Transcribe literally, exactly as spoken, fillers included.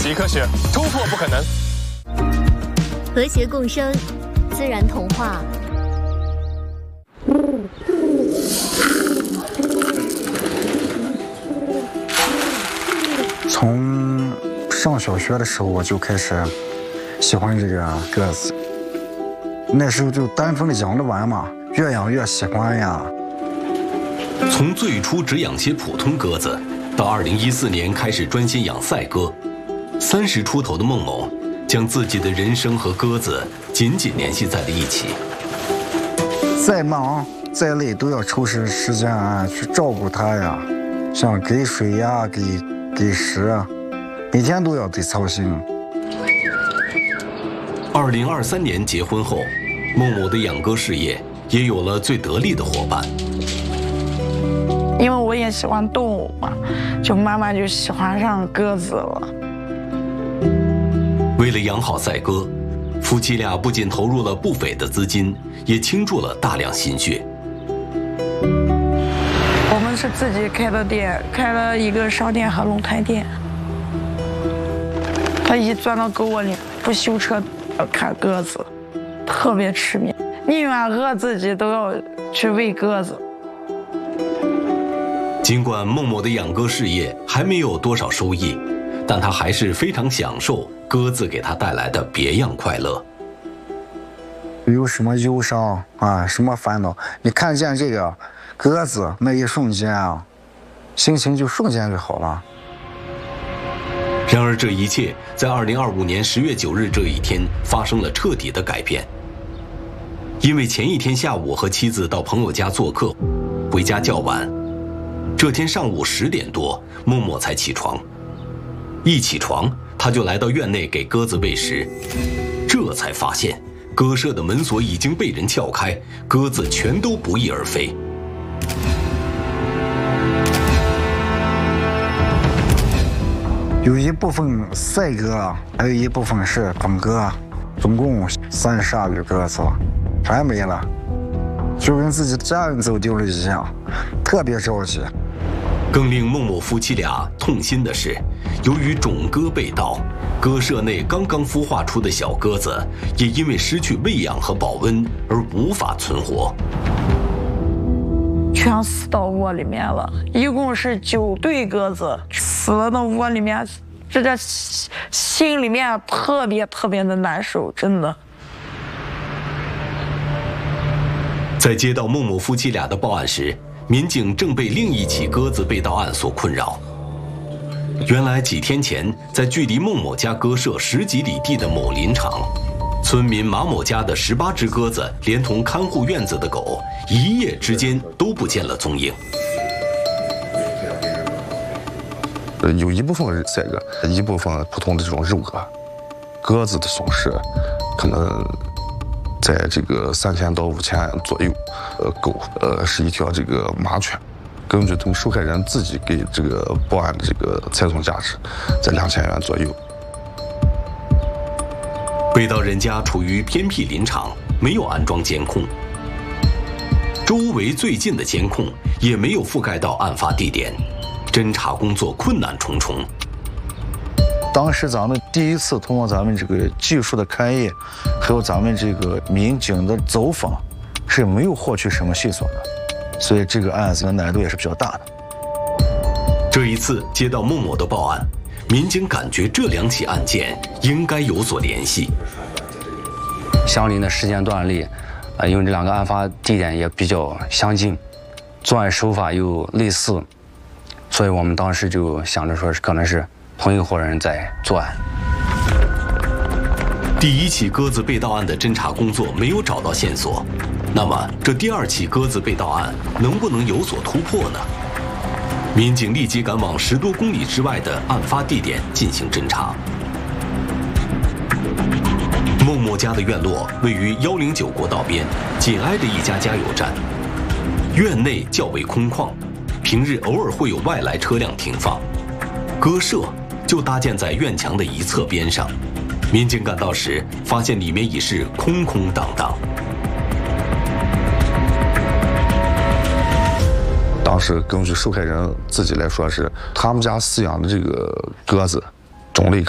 极科学，突破不可能。 和谐共生，自然童话。 从上小学的时候我就开始喜欢这个鸽子，那时候就单纯的养着玩嘛，越养越喜欢呀。 从最初只养些普通鸽子，到二零一四年开始专心养赛鸽，三十出头的孟某将自己的人生和鸽子紧紧联系在了一起。 再忙再累都要抽出时间啊去照顾它呀，像给水呀、给给食啊，每天都要得操心。 二零二三年结婚后，孟某的养鸽事业也有了最得力的伙伴。 因为我也喜欢动物嘛，就慢慢就喜欢上鸽子了。 为了养好赛鸽，夫妻俩不仅投入了不菲的资金，也倾注了大量心血。 我们是自己开的店，开了一个商店和龙台店。他一钻到狗窝里，不修车要看鸽子，特别痴迷，宁愿饿自己都要去喂鸽子。 尽管孟某的养鸽事业还没有多少收益，但他还是非常享受鸽子给他带来的别样快乐。 有什么忧伤啊，什么烦恼，你看见这个鸽子那一瞬间啊，心情就瞬间就好了。 然而这一切在二零二五年十月九日这一天发生了彻底的改变。因为前一天下午和妻子到朋友家做客，回家较晚，这天上午十点多，孟某才起床。一起床，他就来到院内给鸽子喂食，这才发现鸽舍的门锁已经被人撬开，鸽子全都不翼而飞。 有一部分赛鸽，还有一部分是本鸽，总共三十二羽鸽子，全没了，就跟自己家人走丢了一样，特别着急。 更令孟某夫妻俩痛心的是，由于种鸽被盗，鸽舍内刚刚孵化出的小鸽子也因为失去喂养和保温而无法存活， 全死到窝里面了。一共是九对鸽子死了到窝里面，这个心里面特别特别的难受，真的。 在接到孟某夫妻俩的报案时，民警正被另一起鸽子被盗案所困扰。原来几天前，在距离孟某家鸽舍十几里地的某林场，村民马某家的十八只鸽子，连同看护院子的狗，一夜之间都不见了踪影。 呃，有一部分是赛鸽，一部分普通的这种肉鸽。鸽子的损失，可能在这个三千到五千左右。呃，狗，呃，是一条这个麻雀。根据他们受害人自己给这个报案的这个财损价值，在两千元左右。 被盗人家处于偏僻林场，没有安装监控，周围最近的监控也没有覆盖到案发地点，侦查工作困难重重。 当时咱们第一次通过咱们这个技术的开业，还有咱们这个民警的走访，是没有获取什么线索的，所以这个案子的难度也是比较大的。 这一次接到孟某的报案，民警感觉这两起案件应该有所联系。 相邻的时间段里，呃，因为这两个案发地点也比较相近，作案手法又类似，所以我们当时就想着说，可能是同一伙人在作案。 第一起鸽子被盗案的侦查工作没有找到线索，那么这第二起鸽子被盗案能不能有所突破呢？民警立即赶往十多公里之外的案发地点进行侦查。孟某家的院落位于一零九国道边，紧挨着一家加油站，院内较为空旷，平日偶尔会有外来车辆停放。鸽舍就搭建在院墙的一侧边上，民警赶到时，发现里面已是空空荡荡。 当时根据受害人自己来说，是他们家饲养的这个鸽子种类